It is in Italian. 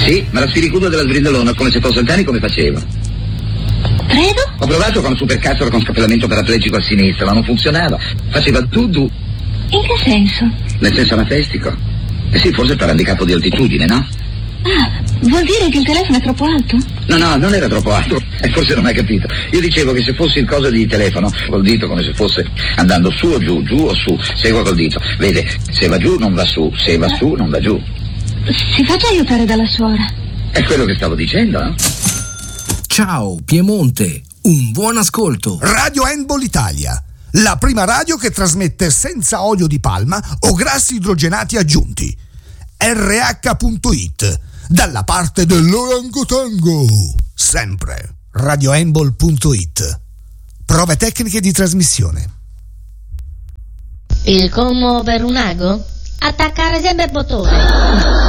Sì, ma la spiricuda della sbrindolona, come se fosse il cane, come faceva? Prego? Ho provato con supercazzola con scapellamento paraplegico a sinistra, ma non funzionava. Faceva du-du. In che senso? Nel senso anafestico. Sì, forse per handicap di altitudine, no? Ah, vuol dire che il telefono è troppo alto? No, non era troppo alto. Forse non hai capito. Io dicevo che se fossi il coso di telefono, col dito come se fosse andando su o giù, giù o su, segua col dito. Vede, se va giù non va su, se va su non va giù. Si faccia aiutare dalla suora. È quello che stavo dicendo, no? Ciao Piemonte, un buon ascolto. Radio Handball Italia, la prima radio che trasmette senza olio di palma o grassi idrogenati aggiunti. RH.it, dalla parte dell'orangotango. Sempre. radiohandball.it. Prove tecniche di trasmissione. Il commo per un ago? Attaccare sempre il bottone.